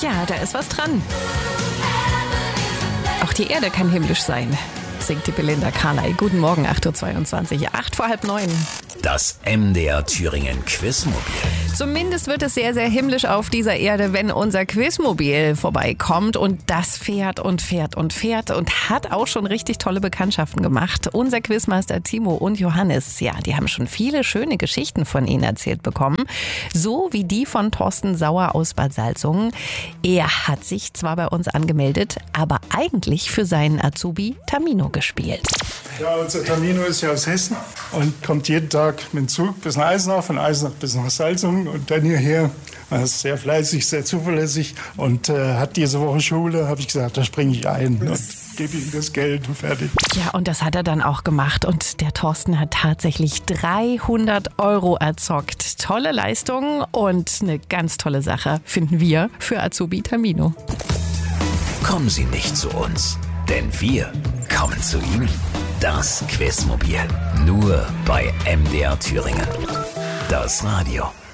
Ja, da ist was dran. Auch die Erde kann himmlisch sein, singt die Belinda Carley. Guten Morgen, 8.22 Uhr, 8:08. Das MDR Thüringen Quizmobil. Zumindest wird es sehr, sehr himmlisch auf dieser Erde, wenn unser Quizmobil vorbeikommt. Und das fährt und fährt und fährt und hat auch schon richtig tolle Bekanntschaften gemacht. Unser Quizmaster Timo und Johannes, ja, die haben schon viele schöne Geschichten von ihnen erzählt bekommen. So wie die von Thorsten Sauer aus Bad Salzungen. Er hat sich zwar bei uns angemeldet, aber eigentlich für seinen Azubi Tamino gespielt. Ja, unser Tamino ist ja aus Hessen und kommt jeden Tag mit dem Zug bis nach Eisenach, von Eisenach bis nach Salzungen und dann hierher. Er ist sehr fleißig, sehr zuverlässig und hat diese Woche Schule, habe ich gesagt, da springe ich ein und gebe ihm das Geld und fertig. Ja, und das hat er dann auch gemacht und der Thorsten hat tatsächlich 300 € erzockt. Tolle Leistung und eine ganz tolle Sache, finden wir, für Azubi Tamino. Kommen Sie nicht zu uns, denn wir kommen zu Ihnen. Das Quizmobil. Nur bei MDR Thüringen. Das Radio.